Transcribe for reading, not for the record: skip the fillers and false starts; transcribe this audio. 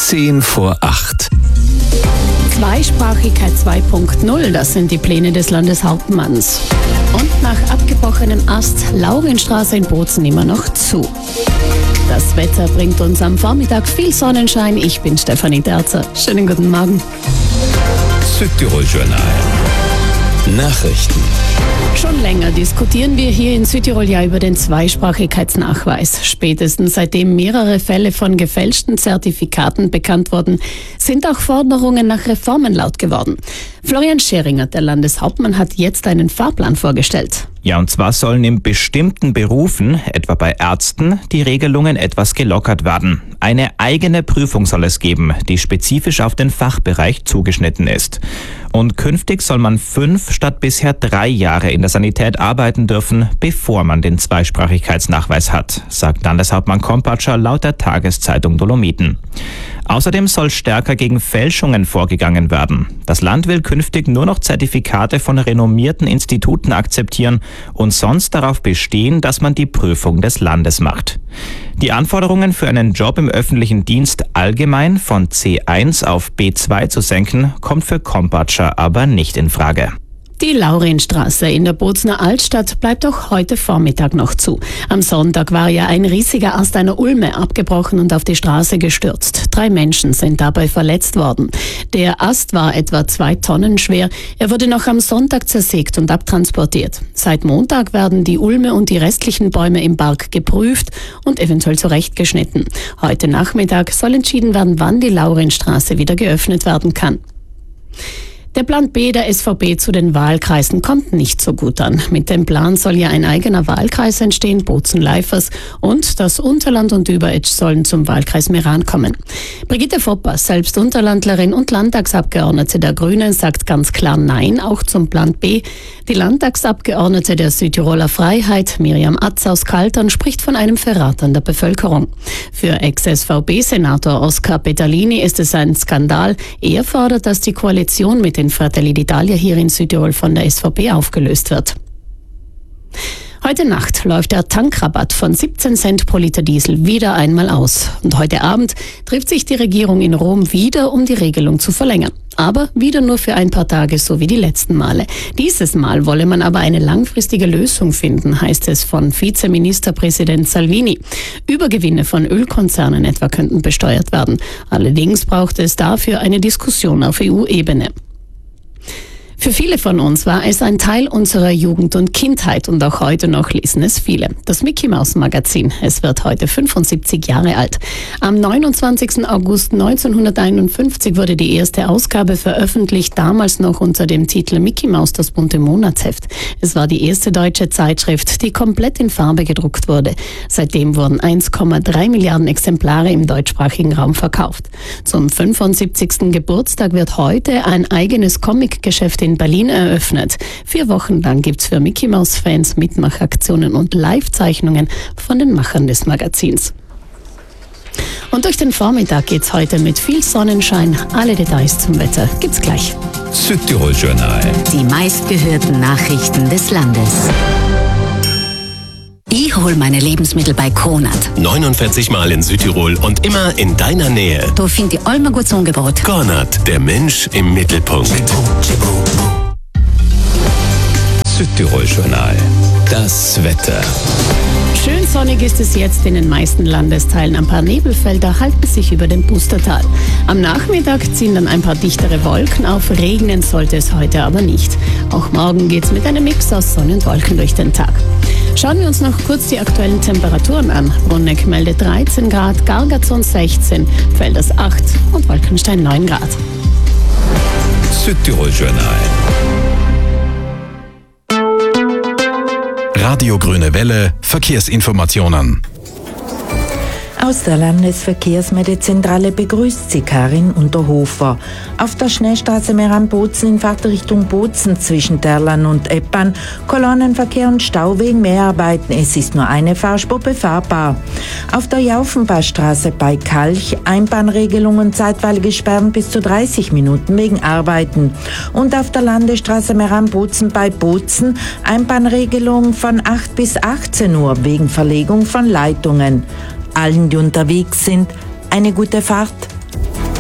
7:10. Zweisprachigkeit 2.0, das sind die Pläne des Landeshauptmanns. Und nach abgebrochenem Ast Laurienstraße in Bozen immer noch zu. Das Wetter bringt uns am Vormittag viel Sonnenschein. Ich bin Stefanie Derzer. Schönen guten Morgen. Südtirol Journal. Nachrichten. Schon länger diskutieren wir hier in Südtirol ja über den Zweisprachigkeitsnachweis. Spätestens seitdem mehrere Fälle von gefälschten Zertifikaten bekannt wurden, sind auch Forderungen nach Reformen laut geworden. Florian Scheringer, der Landeshauptmann, hat jetzt einen Fahrplan vorgestellt. Ja, und zwar sollen in bestimmten Berufen, etwa bei Ärzten, die Regelungen etwas gelockert werden. Eine eigene Prüfung soll es geben, die spezifisch auf den Fachbereich zugeschnitten ist. Und künftig soll man 5 statt bisher 3 Jahre in der Sanität arbeiten dürfen, bevor man den Zweisprachigkeitsnachweis hat, sagt Landeshauptmann Kompatscher laut der Tageszeitung Dolomiten. Außerdem soll stärker gegen Fälschungen vorgegangen werden. Das Land will künftig nur noch Zertifikate von renommierten Instituten akzeptieren und sonst darauf bestehen, dass man die Prüfung des Landes macht. Die Anforderungen für einen Job im öffentlichen Dienst allgemein von C1 auf B2 zu senken, kommt für Kompatscher aber nicht in Frage. Die Laurienstraße in der Bozener Altstadt bleibt auch heute Vormittag noch zu. Am Sonntag war ja ein riesiger Ast einer Ulme abgebrochen und auf die Straße gestürzt. 3 Menschen sind dabei verletzt worden. Der Ast war etwa 2 Tonnen schwer. Er wurde noch am Sonntag zersägt und abtransportiert. Seit Montag werden die Ulme und die restlichen Bäume im Park geprüft und eventuell zurechtgeschnitten. Heute Nachmittag soll entschieden werden, wann die Laurienstraße wieder geöffnet werden kann. Der Plan B der SVP zu den Wahlkreisen kommt nicht so gut an. Mit dem Plan soll ja ein eigener Wahlkreis entstehen, Bozen-Leifers, und das Unterland und Überetsch sollen zum Wahlkreis Meran kommen. Brigitte Fopper, selbst Unterlandlerin und Landtagsabgeordnete der Grünen, sagt ganz klar Nein, auch zum Plan B. Die Landtagsabgeordnete der Südtiroler Freiheit, Miriam Atz aus Kaltern, spricht von einem Verrat an der Bevölkerung. Für Ex-SVP-Senator Oskar Petalini ist es ein Skandal. Er fordert, dass die Koalition mit den Fratelli d'Italia hier in Südtirol von der SVP aufgelöst wird. Heute Nacht läuft der Tankrabatt von 17 Cent pro Liter Diesel wieder einmal aus. Und heute Abend trifft sich die Regierung in Rom wieder, um die Regelung zu verlängern. Aber wieder nur für ein paar Tage, so wie die letzten Male. Dieses Mal wolle man aber eine langfristige Lösung finden, heißt es von Vizeministerpräsident Salvini. Übergewinne von Ölkonzernen etwa könnten besteuert werden. Allerdings braucht es dafür eine Diskussion auf EU-Ebene. Für viele von uns war es ein Teil unserer Jugend und Kindheit und auch heute noch lesen es viele. Das Mickey Maus Magazin. Es wird heute 75 Jahre alt. Am 29. August 1951 wurde die erste Ausgabe veröffentlicht, damals noch unter dem Titel Mickey Maus, das bunte Monatsheft. Es war die erste deutsche Zeitschrift, die komplett in Farbe gedruckt wurde. Seitdem wurden 1,3 Milliarden Exemplare im deutschsprachigen Raum verkauft. Zum 75. Geburtstag wird heute ein eigenes Comicgeschäft in Berlin eröffnet. 4 Wochen lang gibt's für Mickey Maus Fans Mitmachaktionen und Live-Zeichnungen von den Machern des Magazins. Und durch den Vormittag geht's heute mit viel Sonnenschein. Alle Details zum Wetter gibt's gleich. Südtirol Journal. Die meistgehörten Nachrichten des Landes. Ich hole meine Lebensmittel bei Konrad. 49 Mal in Südtirol und immer in deiner Nähe. Da finde ich all mein gutes Angebot. Konrad, der Mensch im Mittelpunkt. Südtirol Journal. Das Wetter. Schön sonnig ist es jetzt in den meisten Landesteilen. Ein paar Nebelfelder halten sich über dem Pustertal. Am Nachmittag ziehen dann ein paar dichtere Wolken auf. Regnen sollte es heute aber nicht. Auch morgen geht's mit einem Mix aus Sonne und Wolken durch den Tag. Schauen wir uns noch kurz die aktuellen Temperaturen an. Brunneck meldet 13 Grad, Gargatzon 16, Pfälders 8 und Wolkenstein 9 Grad. Südtirol Journal. Radio Grüne Welle, Verkehrsinformationen. Aus der Landesverkehrsmeldezentrale begrüßt sie Karin Unterhofer. Auf der Schnellstraße Meran-Bozen in Fahrtrichtung Bozen zwischen Terlan und Eppan, Kolonnenverkehr und Stau wegen Mehrarbeiten. Es ist nur eine Fahrspur befahrbar. Auf der Jaufenbachstraße bei Kalch, Einbahnregelung und zeitweilige Sperren bis zu 30 Minuten wegen Arbeiten. Und auf der Landesstraße Meran-Bozen bei Bozen, Einbahnregelung von 8 bis 18 Uhr wegen Verlegung von Leitungen. Allen, die unterwegs sind, eine gute Fahrt.